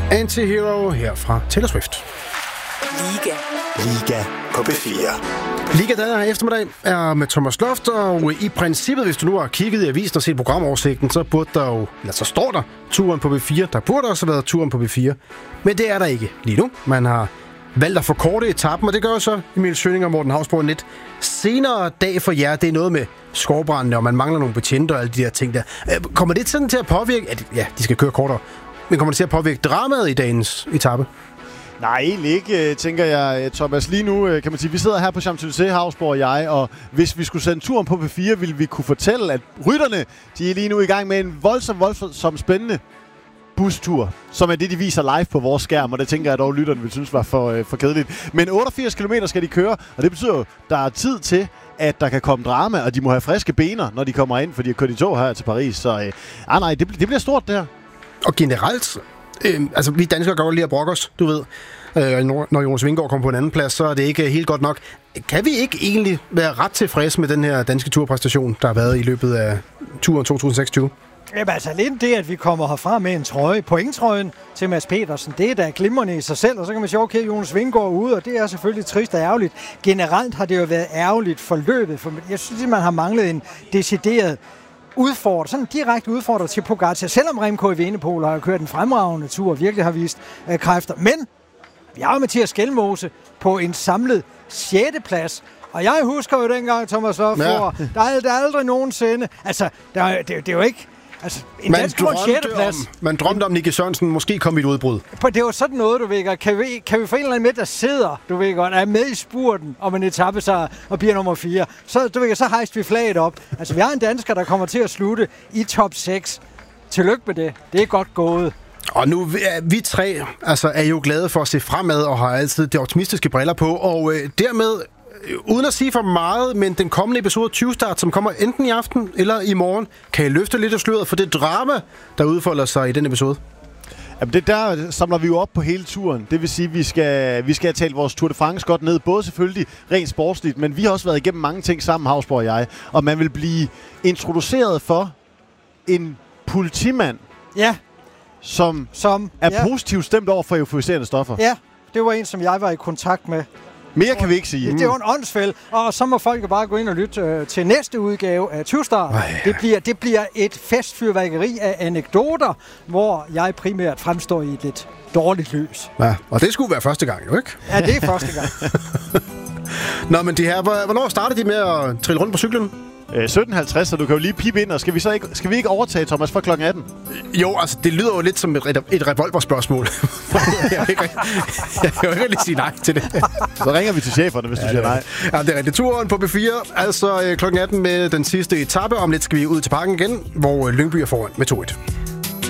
Anti-Hero her fra Taylor Swift. Liga på B4. Liga den her eftermiddag er med Thomas Loft, og i princippet, hvis du nu har kigget i avisen og set programoversigten, så burde der jo, eller så står der turen på B4. Der burde også have været turen på B4, men det er der ikke lige nu. Man har valgt at forkorte etappen, og det gør så Emil Schøning og Morten Hausborg en lidt senere dag for jer. Det er noget med skovbrændene, og man mangler nogle betjente og alle de der ting der. Kommer det sådan til at påvirke, at ja, de skal køre kortere, men kommer det til at påvirke dramaet i dagens etape? Nej, egentlig ikke, tænker jeg, Thomas. Lige nu, kan man sige, vi sidder her på Champs-Élysées, Hausborg og jeg, og hvis vi skulle sende turen på P4, ville vi kunne fortælle, at rytterne, de er lige nu i gang med en voldsom spændende bustur, som er det, de viser live på vores skærm, og det tænker jeg dog, lytterne vil synes var for kedeligt. Men 88 km skal de køre, og det betyder jo, der er tid til, at der kan komme drama, og de må have friske bener, når de kommer ind, for de har kørt i tog her til Paris. Så nej, det bliver stort, det her. Og generelt, altså vi danskere går lige at brokke os, du ved. Når Jonas Vingegaard kommer på en anden plads, så er det ikke helt godt nok. Kan vi ikke egentlig være ret tilfredse med den her danske turpræstation, der har været i løbet af turen 2026? Jamen altså lidt det, at vi kommer herfra med en trøje, pointtrøjen til Mads Petersen, det er da glimrende i sig selv, og så kan man sige, okay, Jonas Vingegaard ude, og det er selvfølgelig trist og ærgerligt. Generelt har det jo været ærgerligt forløbet, for jeg synes, at man har manglet en decideret udfordrer, sådan direkte udfordrer til Pogacar, selvom Remco Evenepoel har kørt en fremragende tur og virkelig har vist kræfter. Men vi har jo Mathias Skelmose på en samlet 6. plads. Og jeg husker jo dengang, Thomas Loft, der er aldrig nogensinde. Altså, det er jo ikke. Altså, en dansk på en 6. plads. Man drømte om, Nicky Sørensen måske kom i et udbrud. Det var sådan noget, du ved godt. Kan vi få en eller anden med, der sidder, du ved godt, er med i spurten om en etappesejr og bliver nummer 4. Så, du ved, så hejste vi flaget op. Altså, vi har en dansker, der kommer til at slutte i top 6. Tillykke med det. Det er godt gået. Og nu vi tre er jo glade for at se fremad og har altid de optimistiske briller på. Og dermed, uden at sige for meget, men den kommende episode 20 start, som kommer enten i aften eller i morgen, kan I løfte lidt af sløret for det drama, der udfolder sig i den episode? Jamen det der samler vi jo op på hele turen. Det vil sige, at vi skal have talt vores Tour de France godt ned. Både selvfølgelig rent sportsligt, men vi har også været igennem mange ting sammen, Hausborg og jeg. Og man vil blive introduceret for en politimand, som er positivt stemt over for euforiserende stoffer. Ja, det var en, som jeg var i kontakt med. Mere kan vi ikke sige. Det er jo en åndsfæld, og så må folk bare gå ind og lytte til næste udgave af 20 Start. Det bliver et festfyrværkeri af anekdoter, hvor jeg primært fremstår i et lidt dårligt lys. Ja, og det skulle være første gang, jo ikke? Ja, det er første gang. Nå, men det her, hvornår startede de med at trille rundt på cyklen? 17.50, så du kan jo lige pipe ind, og skal vi ikke overtage, Thomas, fra klokken 18? Jo, altså, det lyder jo lidt som et revolverspørgsmål. Jeg kan jo ikke lige sige nej til det. Så ringer vi til cheferne, hvis du siger nej. Ja, det er rigtigt. Turen på B4, altså klokken 18 med den sidste etape. Om lidt skal vi ud til parken igen, hvor Lyngby er foran med 2-1.